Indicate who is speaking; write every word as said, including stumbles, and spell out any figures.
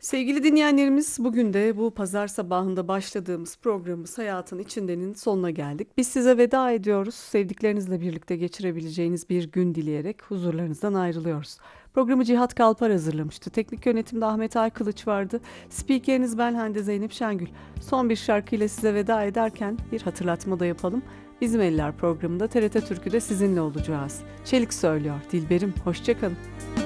Speaker 1: Sevgili dinleyenlerimiz, bugün de bu pazar sabahında başladığımız programımız Hayatın İçinden'in sonuna geldik. Biz size veda ediyoruz. Sevdiklerinizle birlikte geçirebileceğiniz bir gün dileyerek huzurlarınızdan ayrılıyoruz. Programı Cihat Kalpar hazırlamıştı. Teknik yönetimde Ahmet Aykılıç vardı. Spikeriniz ben Hande Zeynep Şengül. Son bir şarkıyla size veda ederken bir hatırlatma da yapalım. Bizim Eller programında T R T Türkü'de sizinle olacağız. Çelik söylüyor Dilberim, hoşça kalın.